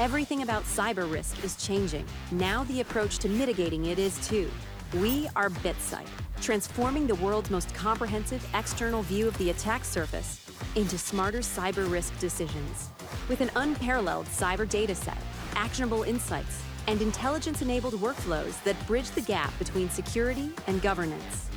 Everything about cyber risk is changing. Now the approach to mitigating it is too. We are BitSight, transforming the world's most comprehensive external view of the attack surface into smarter cyber risk decisions. With an unparalleled cyber data set, actionable insights, and intelligence-enabled workflows that bridge the gap between security and governance.